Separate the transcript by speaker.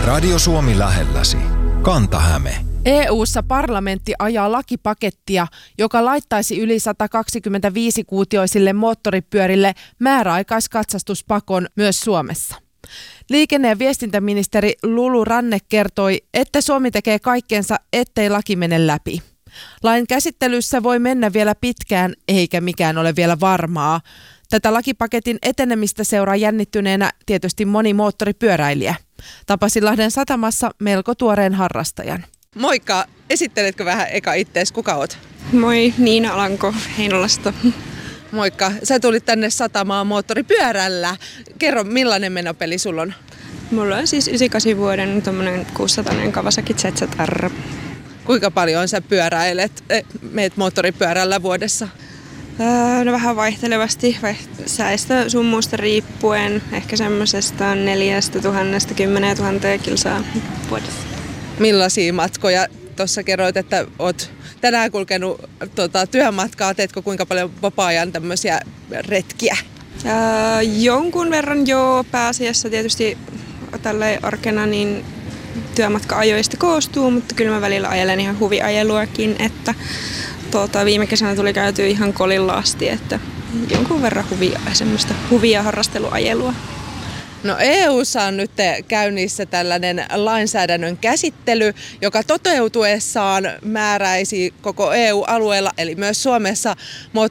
Speaker 1: Radio Suomi lähelläsi. Kanta-Häme.
Speaker 2: EU:ssa parlamentti ajaa lakipakettia, joka laittaisi yli 125-kuutioisille moottoripyörille määräaikaiskatsastuspakon myös Suomessa. Liikenne- ja viestintäministeri Lulu Ranne kertoi, että Suomi tekee kaikkensa, ettei laki mene läpi. Lain käsittelyssä voi mennä vielä pitkään, eikä mikään ole vielä varmaa. Tätä lakipaketin etenemistä seuraa jännittyneenä tietysti moni moottoripyöräilijä. Tapasin Lahden satamassa melko tuoreen harrastajan. Moikka! Esitteletkö vähän eka ittees? Kuka oot?
Speaker 3: Moi, Niina Alanko Heinolasta.
Speaker 2: Moikka! Sä tulit tänne satamaan moottoripyörällä. Kerro, millainen menopeli sulla on?
Speaker 3: Mulla on siis 98 vuoden tommonen 600 Kawasaki ZZR.
Speaker 2: Kuinka paljon sä meet moottoripyörällä vuodessa?
Speaker 3: No vähän vaihtelevasti, säistä sun muusta riippuen, ehkä semmosesta 4 000 10 000 kilsaa vuodessa.
Speaker 2: Millaisia matkoja? Tuossa kerroit, että oot tänään kulkenut työmatkaa. Teetkö kuinka paljon vapaa-ajan tämmöisiä retkiä?
Speaker 3: Jonkun verran joo, pääasiassa tietysti tällä arkena niin työmatka-ajoista koostuu, mutta kyllä mä välillä ajelen ihan huviajeluakin, että viime kesänä tuli käytyä ihan kolilla asti, että jonkun verran semmoista huvia harrasteluajelua.
Speaker 2: No EU:ssa on nyt käynnissä tällainen lainsäädännön käsittely, joka toteutuessaan määräisi koko EU-alueella, eli myös Suomessa,